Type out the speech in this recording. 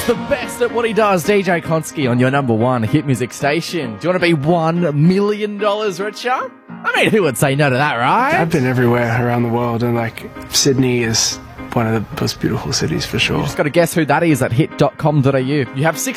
He's the best at what he does. DJ Konski on your number one hit music station. Do you want to be $1 million richer? I mean, who would say no to that, right? I've been everywhere around the world, and Sydney is one of the most beautiful cities for sure. You just got to guess who that is at hit.com.au. You have